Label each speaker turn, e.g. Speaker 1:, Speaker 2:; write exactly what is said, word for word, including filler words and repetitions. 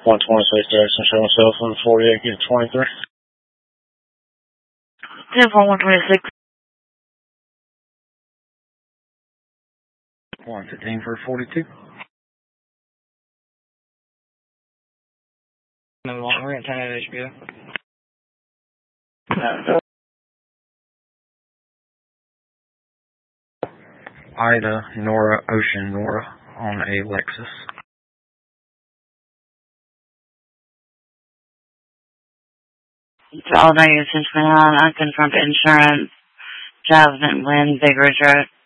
Speaker 1: one twenty-six Jackson, showing cell phone forty-eight, get twenty-three.
Speaker 2: ten four one twenty-six.
Speaker 1: one fifteen for forty-two.
Speaker 3: No, we're in ten at H B O.
Speaker 1: No. Ida, Nora, Ocean, Nora on a Lexus.
Speaker 2: All day, essentially, on unconfirmed insurance, Jasmine Lynn, Big Ridge Road.